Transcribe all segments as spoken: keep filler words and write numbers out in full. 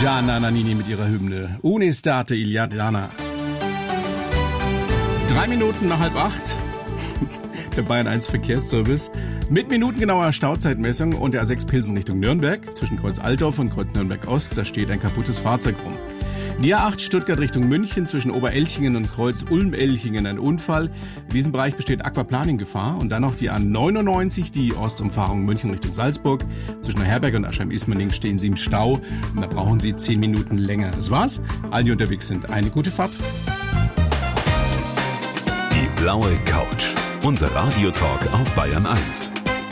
Gianna Nannini mit ihrer Hymne Unistate Iliadana. Drei Minuten nach halb acht. Der Bayern eins Verkehrsservice. Mit minutengenauer Stauzeitmessung und der A sechs Pilsen Richtung Nürnberg. Zwischen Kreuz Altdorf und Kreuz Nürnberg Ost. Da steht ein kaputtes Fahrzeug rum. Die A acht Stuttgart Richtung München zwischen Oberelchingen und Kreuz Ulm-Elchingen ein Unfall. In diesem Bereich besteht Aquaplaning-Gefahr. Und dann noch die A neunundneunzig, die Ostumfahrung München Richtung Salzburg. Zwischen Herberg und Aschheim-Ismaning stehen Sie im Stau. Und da brauchen Sie zehn Minuten länger. Das war's. Allen, die unterwegs sind, eine gute Fahrt. Die blaue Couch. Unser Radiotalk auf Bayern eins.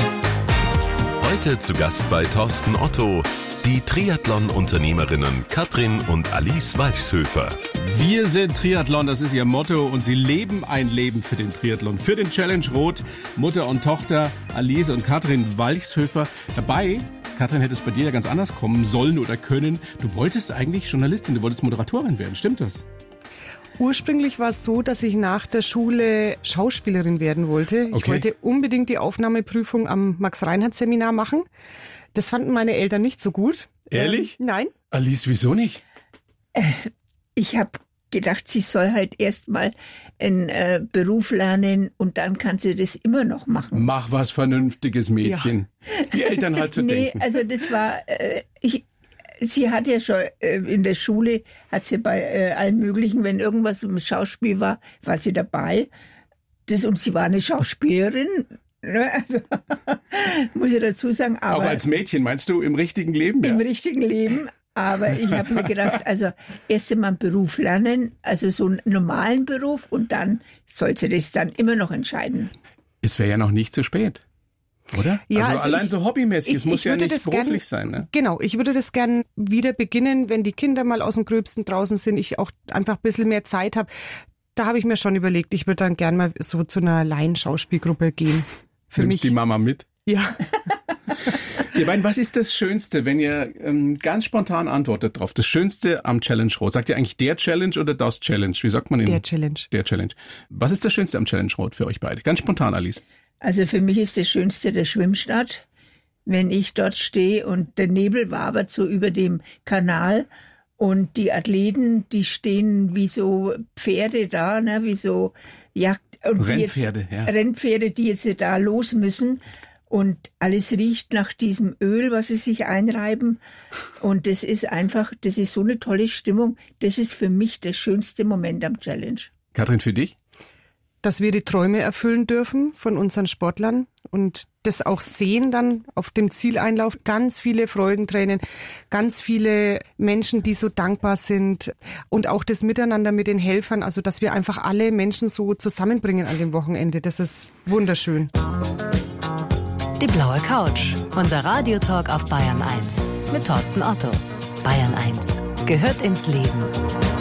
Heute zu Gast bei Thorsten Otto. Die Triathlon-Unternehmerinnen Katrin und Alice Walchshöfer. Wir sind Triathlon, das ist ihr Motto und sie leben ein Leben für den Triathlon. Für den Challenge Rot, Mutter und Tochter Alice und Katrin Walchshöfer. Dabei, Katrin, hätte es bei dir ja ganz anders kommen sollen oder können. Du wolltest eigentlich Journalistin, du wolltest Moderatorin werden, stimmt das? Ursprünglich war es so, dass ich nach der Schule Schauspielerin werden wollte. Ich Okay. wollte unbedingt die Aufnahmeprüfung am Max-Reinhardt-Seminar machen. Das fanden meine Eltern nicht so gut. Ehrlich? Ähm, nein. Alice, wieso nicht? Ich habe gedacht, sie soll halt erst mal einen äh, Beruf lernen und dann kann sie das immer noch machen. Mach was Vernünftiges, Mädchen. Die Eltern halt zu nee, denken. also das war, äh, ich, sie hat ja schon äh, in der Schule, hat sie bei äh, allen möglichen, wenn irgendwas im Schauspiel war, war sie dabei. Das, und sie war eine Schauspielerin. Also, muss ich dazu sagen. Aber Auch als Mädchen, meinst du, im richtigen Leben? Ja. im richtigen Leben. Aber ich habe mir gedacht, also erst einmal einen Beruf lernen, also so einen normalen Beruf und dann soll sie das dann immer noch entscheiden. Es wäre ja noch nicht zu spät, oder? Ja, also, also allein ich- so hobbymäßig, ich- es muss ich ja würde nicht das beruflich gern- sein. Ne? Genau, ich würde das gern wieder beginnen, wenn die Kinder mal aus dem Gröbsten draußen sind, ich auch einfach ein bisschen mehr Zeit habe. Da habe ich mir schon überlegt, ich würde dann gern mal so zu einer Laienschauspielgruppe gehen. Für Nimmst mich. die Mama mit? Ja. Ihr beiden, was ist das Schönste, wenn ihr ähm, ganz spontan antwortet drauf? Das Schönste am Challenge Rot. Sagt ihr eigentlich der Challenge oder das Challenge? Wie sagt man in Der Challenge. Der Challenge. Was ist das Schönste am Challenge Rot für euch beide? Ganz spontan, Alice. Also für mich ist das Schönste der Schwimmstart, wenn ich dort stehe und der Nebel wabert so über dem Kanal und die Athleten, die stehen wie so Pferde da, ne, wie so Jagd und die Rennpferde, jetzt, ja. Rennpferde, die jetzt da los müssen und alles riecht nach diesem Öl, was sie sich einreiben und das ist einfach, das ist so eine tolle Stimmung. Das ist für mich der schönste Moment am Challenge. Katrin, für dich? Dass wir die Träume erfüllen dürfen von unseren Sportlern und das auch sehen dann auf dem Zieleinlauf. Ganz viele Freudentränen, ganz viele Menschen, die so dankbar sind und auch das Miteinander mit den Helfern, also dass wir einfach alle Menschen so zusammenbringen an dem Wochenende. Das ist wunderschön. Die blaue Couch. Unser Radiotalk auf Bayern eins mit Thorsten Otto. Bayern eins gehört ins Leben.